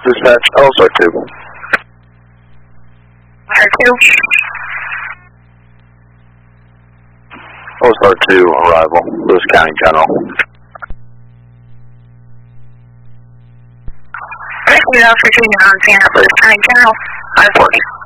Dispatch, Ellsworth 2. Ellsworth 2, arrival, Lewis County General. Rescue Alpha 2 on Santa Lewis County General, I report.